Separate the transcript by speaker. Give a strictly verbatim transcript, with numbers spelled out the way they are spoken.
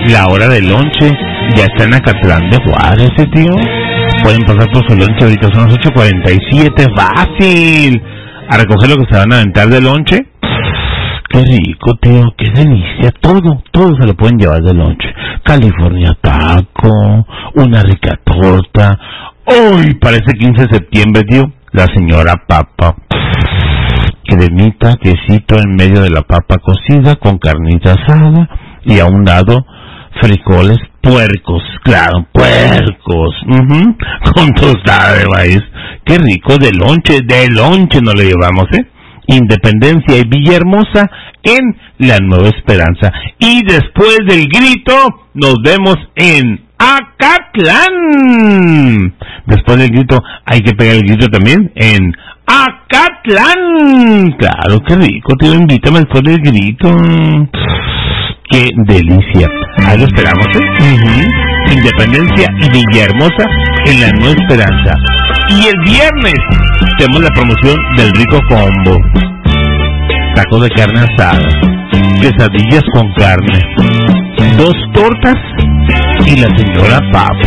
Speaker 1: la hora del lonche ya está en Acatlán de Juárez, ¿eh, tío? Pueden pasar por su lonche ahorita, son las ocho cuarenta y siete, fácil. A recoger lo que se van a aventar de lonche. Qué rico, tío, qué delicia. Todo, todo se lo pueden llevar de lonche. California taco, una rica torta. Hoy parece quince de septiembre, tío. La señora papa. Cremita, quesito en medio de la papa cocida con carnita asada y a un lado frijoles puercos, claro, puercos, uh-huh, con tostada de maíz. Qué rico, de lonche, de lonche nos lo llevamos, ¿eh? Independencia y Villahermosa en la Nueva Esperanza. Y después del grito, nos vemos en Acatlán. Después del grito, hay que pegar el grito también en Acatlán. Claro, qué rico, tío, invítame después del grito. Qué delicia. Ahí lo esperamos, ¿eh? Uh-huh. Independencia y Villahermosa en la Nueva Esperanza. Y el viernes tenemos la promoción del rico combo. Tacos de carne asada, quesadillas con carne, dos tortas y la señora papa.